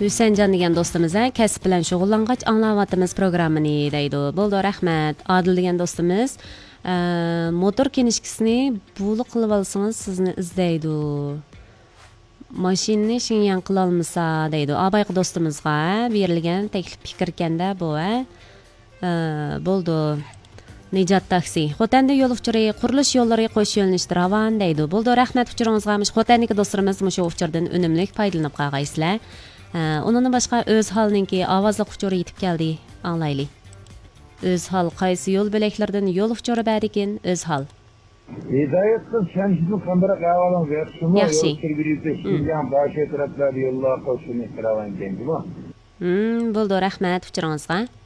Hüseyincan degan do'stimiz kasb bilan shug'ullangach anglayapmiz programmani deydi. Bo'ldi, rahmat. Adil degan do'stimiz motor kinishkisini buluq qilib olsangiz sizni izlaydi. Mashinani shinyan qila olmasa deydi. Abayqi do'stimizga berilgan taklif fikr ekanda bu. Bo'ldi. Nijat taksi. Xotanda yo'l uchiri qurilish yo'llariga qo'sh yo'nalishda ravon deydi. Bo'ldi, rahmat uchuringizga. Xotandagi do'stlarimiz mushu uchurdan unumli foydalanib qolgaysizlar. Onun başqa öz halninki avazlı uçuru yetib keldi. Anglayli. Öz hal qaysi yo'l beleklerden yo'l uçuru badikin öz hal. Hidayet kız şemsizni qandarak avalan versunmu? Yaxshi. Yo'l kirgiribdi, Şinjan başı taraflar yo'llar qo'shini qiravan ekan, bu. Bo'ldi, rahmat uchuringizga.